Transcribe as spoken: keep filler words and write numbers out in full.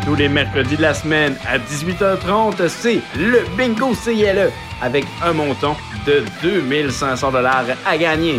Tous les mercredis de la semaine à dix-huit heures trente, c'est le Bingo C L E avec un montant de deux mille cinq cents dollars à gagner.